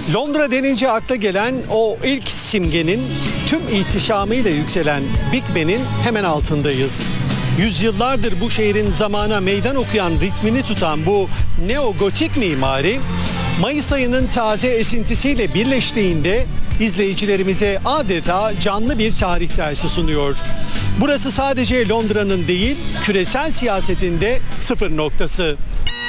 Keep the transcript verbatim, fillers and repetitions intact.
Londra denince akla gelen o ilk simgenin tüm ihtişamıyla yükselen Big Ben'in hemen altındayız. Yüzyıllardır bu şehrin zamana meydan okuyan ritmini tutan bu neo-gotik mimari, Mayıs ayının taze esintisiyle birleştiğinde izleyicilerimize adeta canlı bir tarih dersi sunuyor. Burası sadece Londra'nın değil, küresel siyasetinde sıfır noktası.